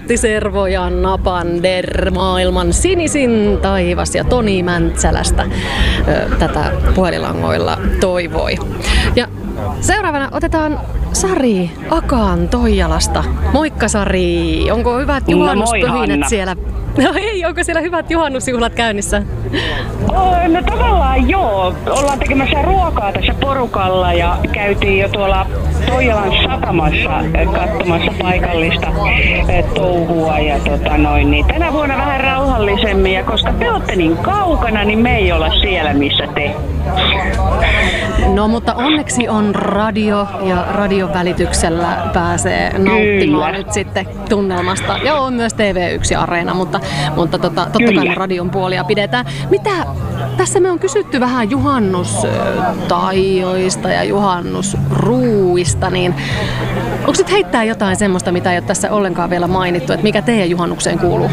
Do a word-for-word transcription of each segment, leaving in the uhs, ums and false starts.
Antti Servo ja Napander, maailman sinisin taivas ja Toni Mäntsälästä tätä puhelinlangoilla toivoi. Ja seuraavana otetaan Sari Akaan Toijalasta. Moikka Sari, onko hyvät juhannuspöhinät no siellä? No ei, onko siellä hyvät juhannusjuhlat käynnissä? No tavallaan joo. Ollaan tekemässä ruokaa tässä porukalla ja käytiin jo tuolla Toijalan satamassa katsomassa paikallista touhua. Ja tota noin, niin tänä vuonna vähän rauhallisemmin ja koska te olette niin kaukana, niin me ei olla siellä missä te. No mutta onneksi on radio ja radion välityksellä pääsee nauttimaan Kyllä. nyt sitten tunnelmasta. Ja on myös T V yksi Areena, mutta, mutta tota, totta kai radion puolia pidetään. Mitä tässä me on kysytty vähän juhannustaijoista ja juhannusruuista, niin onko nyt heittää jotain semmoista, mitä ei ole tässä ollenkaan vielä mainittu, että mikä teidän juhannukseen kuuluu?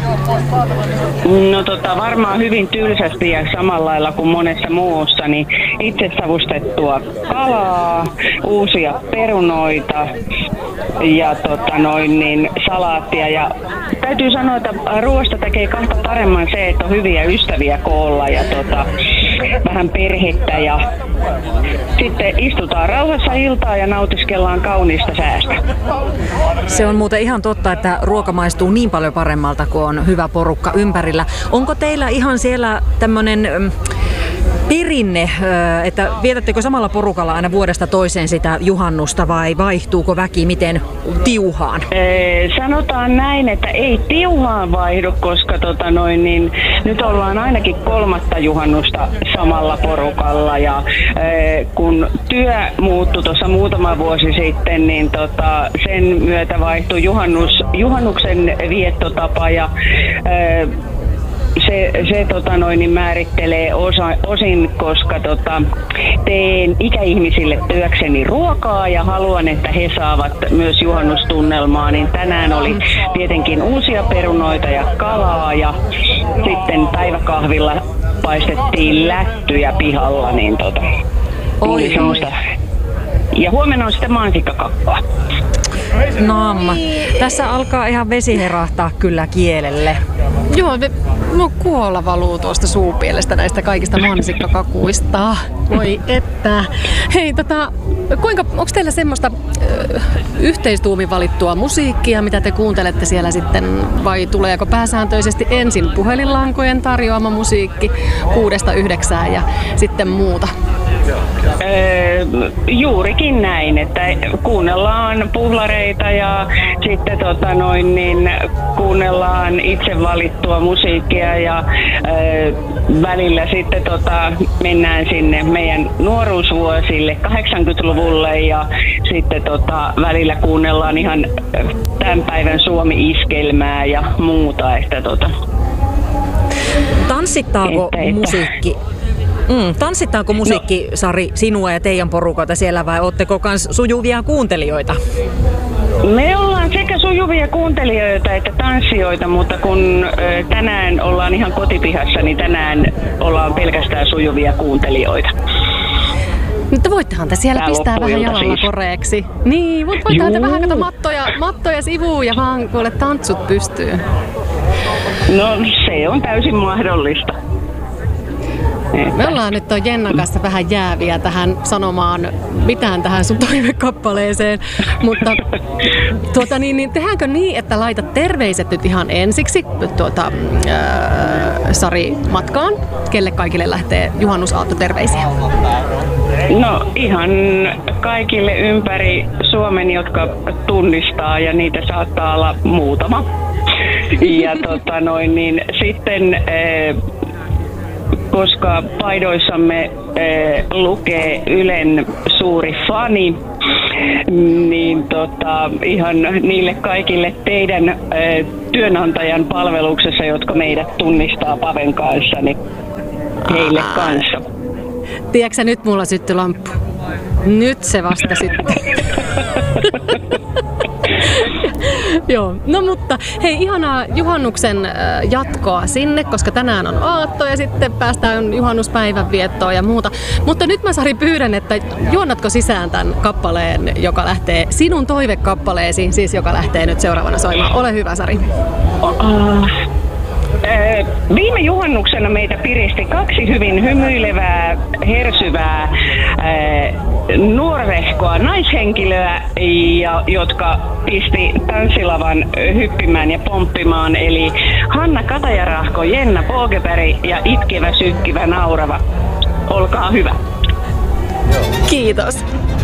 No tota, varmaan hyvin tylsästi ja samalla lailla kuin monessa muussa, niin itse savustettua kalaa, uusia perunoita ja tota noin, niin salaattia. Ja täytyy sanoa, että ruoasta tekee kahta paremman se, että on hyviä ystäviä koolla ja tota, vähän perhettä ja sitten istutaan rauhassa iltaa ja nautiskellaan kauniista säästä. Se on muuten ihan totta, että ruoka maistuu niin paljon paremmalta, kun on hyvä porukka ympärillä. Onko teillä ihan siellä tämmönen perinne, että vietättekö samalla porukalla aina vuodesta toiseen sitä juhannusta vai vaihtuuko väki miten tiuhaan? Ee, sanotaan näin, että ei tiuhaan vaihdu, koska tota noin, niin, nyt ollaan ainakin kolmatta juhannusta samalla porukalla ja ee, kun työ muuttui tuossa muutama vuosi sitten, niin tota, sen myötä vaihtui juhannus, juhannuksen viettotapa ja ee, Se, se tota noin, niin määrittelee osa, osin, koska tota, teen ikäihmisille työkseni ruokaa ja haluan, että he saavat myös juhannustunnelmaa. Niin tänään oli tietenkin uusia perunoita ja kalaa ja sitten päiväkahvilla paistettiin lättyjä pihalla. Niin tota, oi, oi. Ja huomenna on sitten mansikkakakkaa. Naamma. Tässä alkaa ihan vesi herahtaa kyllä kielelle. Joo, me, no kuolla valuu tuosta suupielestä näistä kaikista mansikkakakuista. Voi että. Hei, tota, kuinka, onko teillä semmoista ö, yhteistuumin valittua musiikkia, mitä te kuuntelette siellä sitten, vai tuleeko pääsääntöisesti ensin puhelinlankojen tarjoama musiikki kuudesta yhdeksään ja sitten muuta? Öö, juurikin näin, että kuunnellaan puhlareita ja sitten tota noin, niin kuunnellaan itse valittua musiikkia ja öö, välillä sitten tota, mennään sinne meidän nuoruusvuosille kahdeksankymmentäluvulle ja sitten tota, välillä kuunnellaan ihan tämän päivän Suomi-iskelmää ja muuta. Että, tota, Tanssittaako että, musiikki? Mm, tanssittaako musiikki, no, Sari, sinua ja teidän porukoita siellä vai ootteko kans sujuvia kuuntelijoita? Me ollaan sekä sujuvia kuuntelijoita että tanssijoita, mutta kun ö, tänään ollaan ihan kotipihassa, niin tänään ollaan pelkästään sujuvia kuuntelijoita. Mutta voittehan te siellä Tää pistää vähän jalalla siis koreeksi. Niin, mutta voittehan te vähän kato mattoja, mattoja sivuun ja vaan kuule tanssut pystyy. No se on täysin mahdollista. Me ollaan nyt ton Jennan kanssa vähän jääviä tähän sanomaan mitään tähän sun toivekappaleeseen, mutta tuota, niin, niin, tehdäänkö niin, että laitat terveiset nyt ihan ensiksi tuota, ää, Sari matkaan? Kelle kaikille lähtee juhannusaatto terveisiä? No ihan kaikille ympäri Suomen, jotka tunnistaa ja niitä saattaa olla muutama. Ja tota noin, niin sitten ee, koska paidoissamme ee, lukee Ylen suuri fani, niin tota, ihan niille kaikille teidän ee, työnantajan palveluksessa, jotka meidät tunnistaa Paven kanssa, niin heille kanssa. Tiedätkö nyt mulla syttyi lamppu? Nyt se vasta syttyi. Joo, no mutta hei, ihanaa juhannuksen jatkoa sinne, koska tänään on aatto ja sitten päästään juhannuspäivän viettoon ja muuta. Mutta nyt mä Sari pyydän, että juonnatko sisään tämän kappaleen, joka lähtee sinun toivekappaleesi, siis joka lähtee nyt seuraavana soimaan. Ole hyvä, Sari. Uh. Viime juhannuksena meitä piristi kaksi hyvin hymyilevää, hersyvää, nuorehkoa naishenkilöä, jotka pisti tanssilavan hyppimään ja pomppimaan. Eli Hanna Katajarahko, Jenna Pågeberg ja itkevä, sykkivä, naurava. Olkaa hyvä. Kiitos.